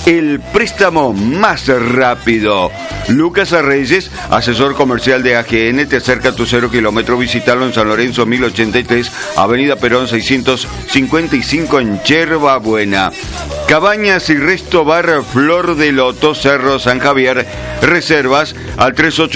el préstamo más rápido. Lucas Reyes, asesor comercial de AGN, te acerca a tu 0 kilómetro. Visítalo en San Lorenzo 1083, Avenida Perón 655 en Yerba Buena. Cabañas y Resto Bar Flor de Loto, Cerro San Javier. Reservas al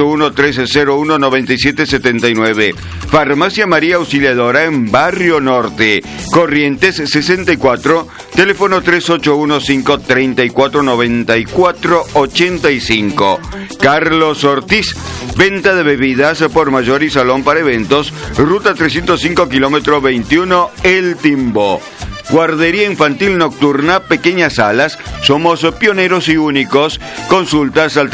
381-301-9779. Farmacia María Auxiliadora en Barrio Norte, Corrientes 64, teléfono 3815-3494-85. Carlos Ortiz, venta de bebidas por mayor y salón para eventos, ruta 305, kilómetro 21, El Timbo. Guardería infantil nocturna, pequeñas salas, somos pioneros y únicos. Consultas al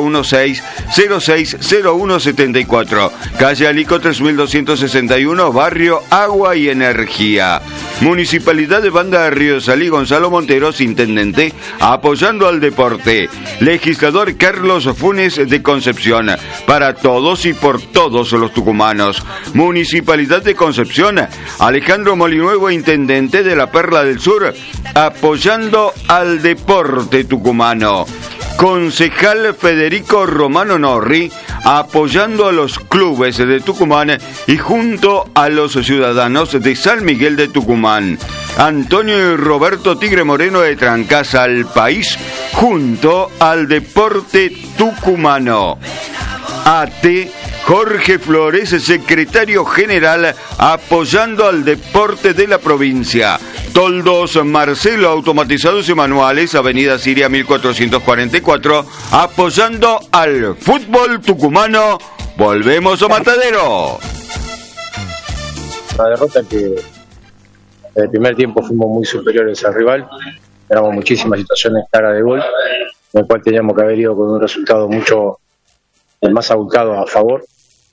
3816-060174. Calle Alico 3261, Barrio Agua y Energía. Municipalidad de Banda de Río Salí, Gonzalo Monteros, intendente, apoyando al deporte. Legislador Carlos Funes de Concepción, para todos y por todos los tucumanos. Municipalidad de Concepción, Alejandro Molinuevo, intendente de la Perla del Sur, apoyando al deporte tucumano. Concejal Federico Romano Norri, apoyando a los clubes de Tucumán y junto a los ciudadanos de San Miguel de Tucumán. Antonio y Roberto Tigre Moreno de Trancasa, al país, junto al deporte tucumano. AT Jorge Flores, secretario general, apoyando al deporte de la provincia. Toldos Marcelo, automatizados y manuales, Avenida Siria 1444, apoyando al fútbol tucumano. Volvemos a Matadero. La derrota que en el primer tiempo fuimos muy superiores al rival, éramos muchísimas situaciones claras de gol, en el cual teníamos que haber ido con un resultado mucho más abultado a favor.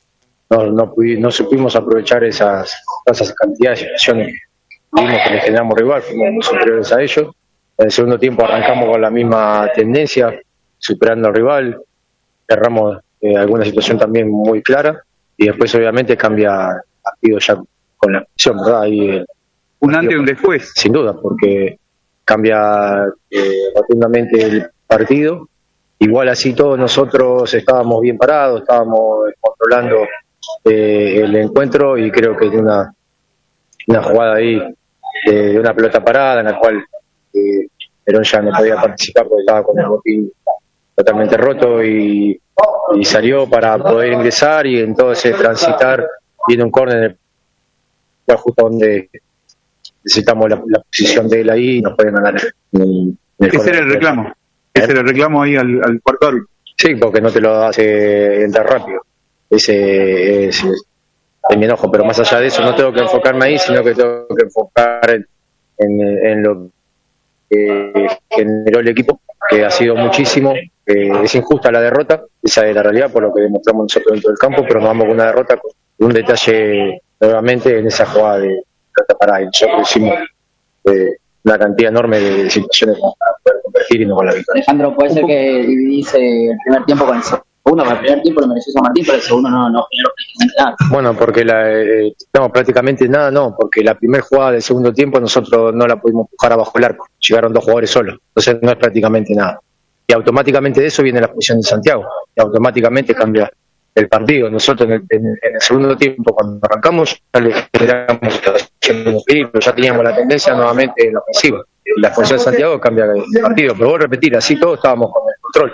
No supimos aprovechar esas cantidades de situaciones que vimos que le generamos rival, fuimos muy superiores a ellos. En el segundo tiempo arrancamos con la misma tendencia, superando al rival, erramos alguna situación también muy clara y después obviamente cambia el partido ya con la acción, ¿verdad? Ahí, un antes y un después. Sin duda, porque cambia rotundamente el partido. Igual así todos nosotros estábamos bien parados, estábamos controlando el encuentro y creo que de una jugada ahí de una pelota parada en la cual Perón ya no podía participar porque estaba con el botín totalmente roto y salió para poder ingresar y entonces transitar viene un córner justo donde necesitamos la posición de él ahí y nos pueden ganar. Ese era el reclamo. Ese era el reclamo ahí al cuarto árbitro. Sí, porque no te lo hace entrar rápido. Ese es mi enojo, pero más allá de eso no tengo que enfocarme ahí, sino que tengo que enfocar en lo que generó el equipo, que ha sido muchísimo. Es injusta la derrota, esa es la realidad por lo que demostramos nosotros dentro del campo, pero nos vamos con una derrota con un detalle nuevamente en esa jugada de pelota parada. Nosotros hicimos una cantidad enorme de situaciones para poder convertir y no con la victoria. Alejandro, puede ser que dividís el primer tiempo con el segundo. El primer tiempo lo mereció San Martín, pero el segundo no generó nada. Bueno, porque prácticamente nada, porque la primera jugada del segundo tiempo nosotros no la pudimos empujar abajo el arco, llegaron dos jugadores solos, entonces no es prácticamente nada. Y automáticamente de eso viene la expulsión de Santiago, y automáticamente cambia el partido. Nosotros en el segundo tiempo, cuando arrancamos, ya le generamos pero ya teníamos la tendencia nuevamente en la ofensiva. La expulsión de Santiago cambia el partido, pero voy a repetir, así todos estábamos con el control.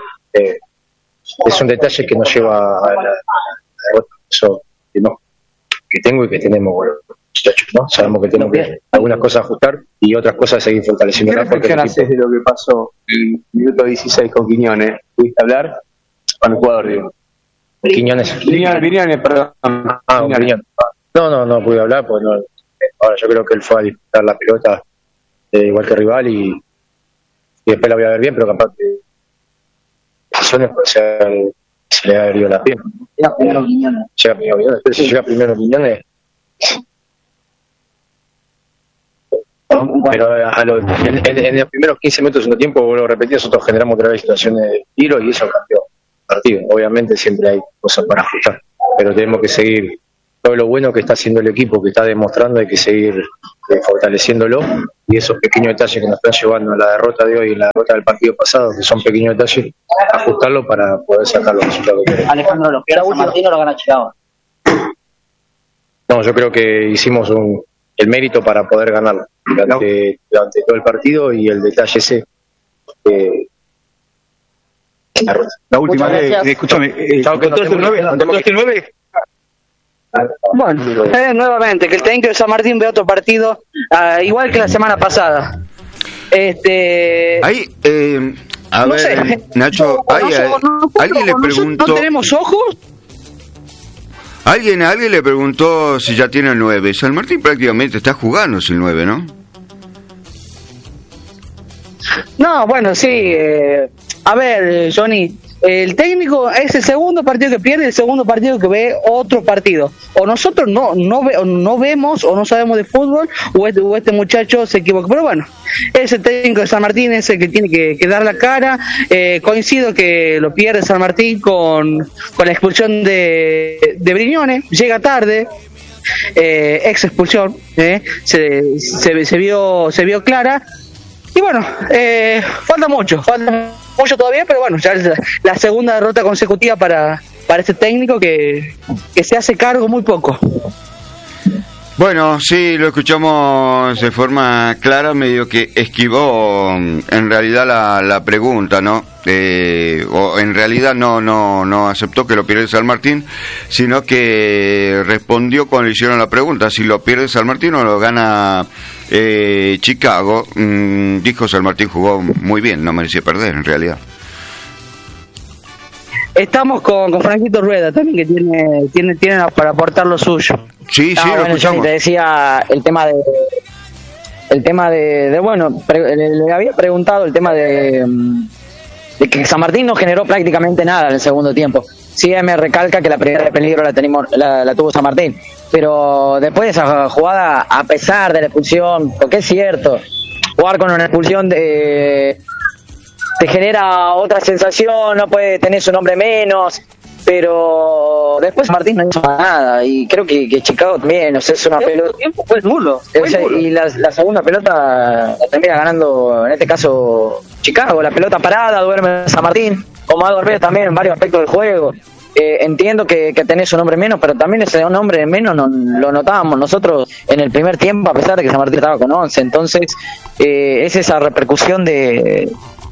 Es un detalle que nos lleva a la eso que tengo y que tenemos, bueno, muchachos, ¿no? Sabemos que tenemos que algunas cosas ajustar y otras cosas seguir fortaleciendo. ¿Qué reflexión haces de lo que pasó en el minuto 16 con Quiñones? ¿Pudiste hablar con el jugador, digo? Quiñones, perdón. Quiñones. No pude hablar, porque ahora yo creo que él fue a disputar la pelota igual que rival y después la voy a ver bien, pero capaz que puede ser se le ha herido la pierna. Llega primero Quiñones. Pero si llega primero Quiñones. Pero en los primeros 15 minutos de tiempo, vuelvo a repetir, nosotros generamos otra vez situaciones de tiro y eso cambió el partido. Obviamente siempre hay cosas para ajustar, pero tenemos que seguir todo lo bueno que está haciendo el equipo, que está demostrando, hay que seguir fortaleciéndolo y esos pequeños detalles que nos están llevando a la derrota de hoy y la derrota del partido pasado, que son pequeños detalles, ajustarlo para poder sacar los resultados que queremos. Alejandro, ¿los pierde San Martín o lo gana Chicago? No, yo creo que hicimos el mérito para poder ganarlo durante todo el partido, y el detalle ese. La última vez, escúchame, ¿contó el 9? Bueno, nuevamente, que el técnico de San Martín ve otro partido igual que la semana pasada. Ahí, a ver, sé. Nacho, alguien le preguntó... ¿No tenemos ojos? Alguien le preguntó si ya tiene el 9. San Martín prácticamente está jugando sin 9, ¿no? No, bueno, sí. A ver, Johnny, el técnico es el segundo partido que pierde, el segundo partido que ve otro partido. O nosotros no vemos o no sabemos de fútbol, o este muchacho se equivoca. Pero bueno, es el técnico de San Martín, es el que tiene que dar la cara. Coincido que lo pierde San Martín con la expulsión de Brignone. Llega tarde. Ex expulsión, se vio clara. Y bueno, falta mucho todavía, pero bueno, ya es la segunda derrota consecutiva para este técnico que se hace cargo muy poco. Bueno, sí, lo escuchamos de forma clara, medio que esquivó en realidad la pregunta, ¿no? O en realidad no aceptó que lo pierde San Martín, sino que respondió cuando le hicieron la pregunta, si lo pierde San Martín o lo gana Chicago. Dijo San Martín jugó muy bien, no merecía perder en realidad. Estamos con Franquito Rueda también, que tiene para aportar lo suyo. Sí, lo escuchamos. Te decía el tema de bueno, le había preguntado el tema de que San Martín no generó prácticamente nada en el segundo tiempo. Sí, me recalca que la primera de peligro la tuvo San Martín, pero después de esa jugada, a pesar de la expulsión, porque es cierto, jugar con una expulsión te genera otra sensación, no puede tener su nombre menos, pero después Martín no hizo nada, y creo que Chicago también, es una pelota. El tiempo fue nulo. Y la segunda pelota la termina ganando, en este caso, Chicago. La pelota parada, duerme San Martín, como ha dormido también en varios aspectos del juego. Entiendo que tenés un hombre menos, pero también ese hombre menos lo notábamos nosotros en el primer tiempo, a pesar de que San Martín estaba con 11. Entonces, es esa repercusión de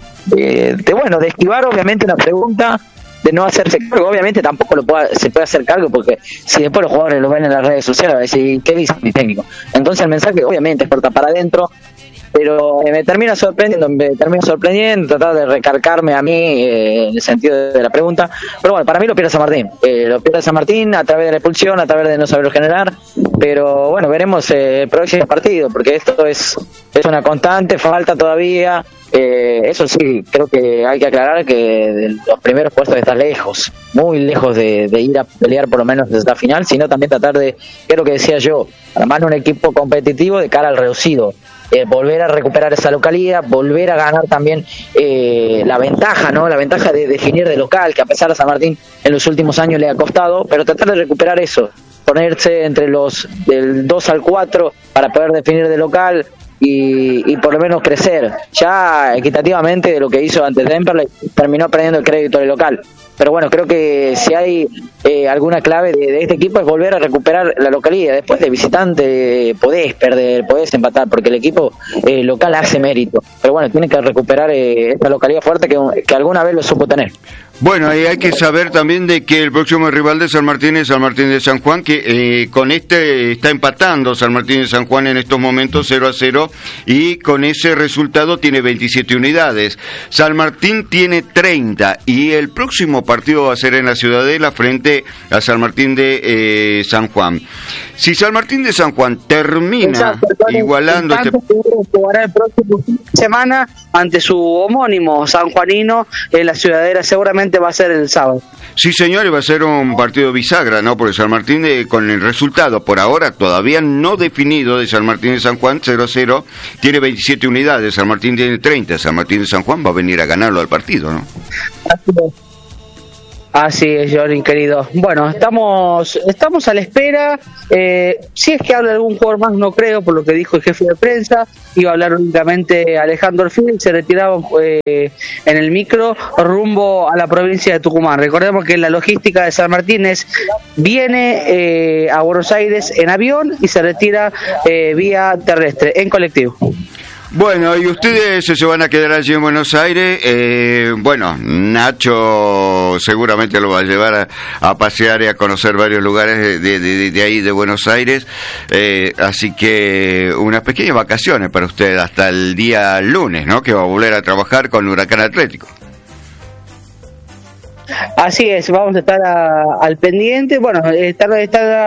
esquivar obviamente una pregunta, de no hacerse cargo. Obviamente tampoco se puede hacer cargo, porque si después los jugadores lo ven en las redes sociales, va a decir, ¿qué dice mi técnico? Entonces el mensaje obviamente es puerta para adentro, pero me termina sorprendiendo, tratar de recargarme a mí en el sentido de la pregunta. Pero bueno, para mí lo pierde San Martín, a través de la expulsión, a través de no saberlo generar. Pero bueno, veremos el próximo partido, porque esto es una constante, falta todavía. Eso sí, creo que hay que aclarar que de los primeros puestos está lejos, muy lejos de ir a pelear por lo menos desde la final, sino también tratar de, que es lo que decía yo, armar un equipo competitivo de cara al reducido. Volver a recuperar esa localidad, volver a ganar también la ventaja, ¿no? La ventaja de definir de local, que a pesar de San Martín en los últimos años le ha costado, pero tratar de recuperar eso, ponerse entre los del 2 al 4 para poder definir de local y por lo menos crecer. Ya equitativamente de lo que hizo ante Temperley, terminó perdiendo el crédito del local. Pero bueno, creo que si hay alguna clave de este equipo es volver a recuperar la localidad. Después de visitante podés perder, podés empatar, porque el equipo local hace mérito. Pero bueno, tiene que recuperar esta localidad fuerte que alguna vez lo supo tener. Bueno, y hay que saber también de que el próximo rival de San Martín es San Martín de San Juan, que con está empatando San Martín de San Juan en estos momentos 0-0, y con ese resultado tiene 27 unidades. San Martín tiene 30, y el próximo partido va a ser en la Ciudadela frente a San Martín de San Juan. Si San Martín de San Juan termina igualando... Jugará el próximo semana ante su homónimo sanjuanino en la Ciudadela, seguramente va a ser el sábado. Sí, señores, va a ser un partido bisagra, ¿no? Porque San Martín, con el resultado por ahora todavía no definido de San Martín de San Juan, 0-0, tiene 27 unidades, San Martín tiene 30, San Martín de San Juan va a venir a ganarlo al partido, ¿no? Así es, Johnny, querido. Bueno, estamos a la espera. Si es que habla algún jugador más, no creo, por lo que dijo el jefe de prensa. Iba a hablar únicamente Alejandro Orfil, se retiraba en el micro rumbo a la provincia de Tucumán. Recordemos que la logística de San Martín viene a Buenos Aires en avión y se retira vía terrestre, en colectivo. Bueno, y ustedes se van a quedar allí en Buenos Aires. Bueno, Nacho seguramente lo va a llevar a pasear y a conocer varios lugares de ahí de Buenos Aires. Así que unas pequeñas vacaciones para usted hasta el día lunes, ¿no? Que va a volver a trabajar con Huracán Atlético. Así es, vamos a estar al pendiente. Bueno, esta noche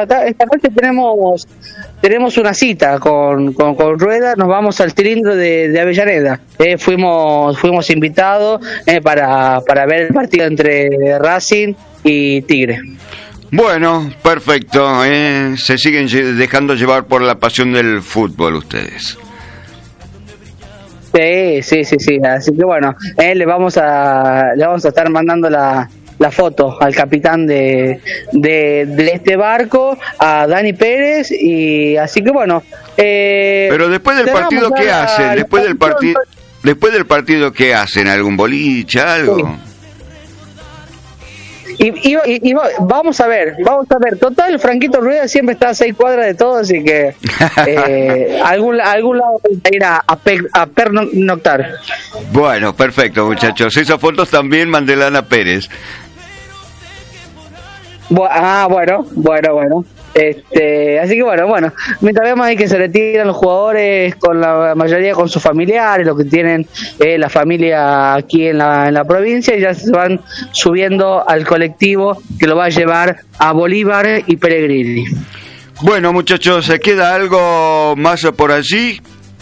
tenemos una cita con Rueda. Nos vamos al cilindro de Avellaneda. Fuimos invitados para ver el partido entre Racing y Tigre. Bueno, perfecto. Se siguen dejando llevar por la pasión del fútbol ustedes. Sí. Así que bueno, le vamos a estar mandando la foto al capitán de este barco, a Dani Pérez, y así que bueno. Pero después del partido, ¿qué hacen? Después del partido, ¿qué hacen? ¿Algún boliche, algo? Sí. Y vamos a ver, total, Franquito Rueda siempre está a 6 cuadras de todo, así que algún lado ir a pernoctar. Bueno, perfecto, muchachos. Esas fotos también Mandelana Pérez. Bueno. Así que bueno, mientras vemos ahí que se retiran los jugadores, con la mayoría con sus familiares, los que tienen la familia aquí en la provincia, y ya se van subiendo al colectivo que lo va a llevar a Bolívar y Pellegrini. Bueno, muchachos, ¿se queda algo más por allí?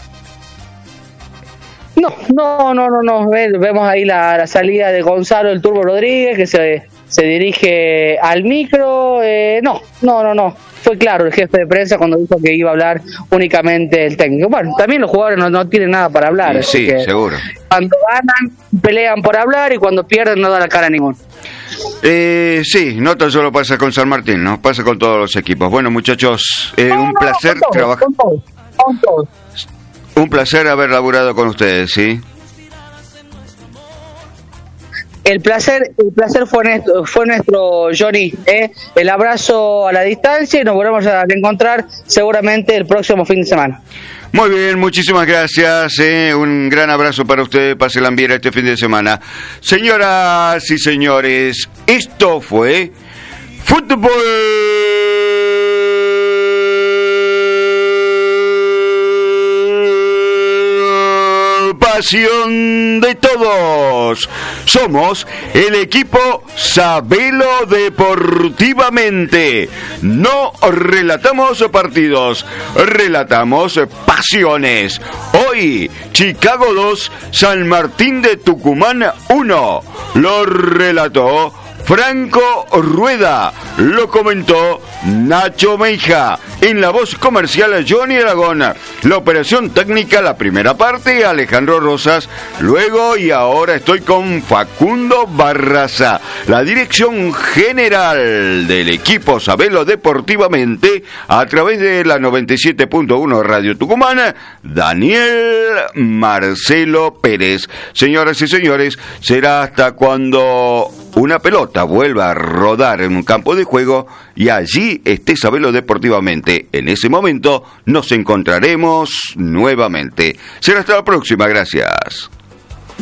No. Vemos ahí la salida de Gonzalo el Turbo Rodríguez, que se dirige al micro. No. Fue claro el jefe de prensa cuando dijo que iba a hablar únicamente el técnico. Bueno, también los jugadores no tienen nada para hablar. Sí, seguro. Cuando ganan, pelean por hablar, y cuando pierden no da la cara a ninguno. Sí, no tan solo pasa con San Martín, ¿no? Pasa con todos los equipos. Bueno, muchachos, un placer trabajar. Con todos. Un placer haber laburado con ustedes, ¿sí? El placer fue nuestro, Johnny. El abrazo a la distancia, y nos volvemos a encontrar seguramente el próximo fin de semana. Muy bien, muchísimas gracias. Un gran abrazo para ustedes. Pásenla bien este fin de semana. Señoras y señores, esto fue Fútbol Pasión de todos. Somos el equipo Sabelo Deportivamente. No relatamos partidos, relatamos pasiones. Hoy, Chicago 2, San Martín de Tucumán 1. Lo relató Franco Rueda, lo comentó Nacho Meija, en la voz comercial Johnny Aragón, la operación técnica la primera parte Alejandro Rosas, luego y ahora estoy con Facundo Barraza, la dirección general del equipo Sabelo Deportivamente a través de la 97.1 Radio Tucumán, Daniel Marcelo Pérez. Señoras y señores, será hasta cuando una pelota vuelva a rodar en un campo de juego y allí esté Sabelo Deportivamente. En ese momento nos encontraremos nuevamente. Será hasta la próxima. Gracias.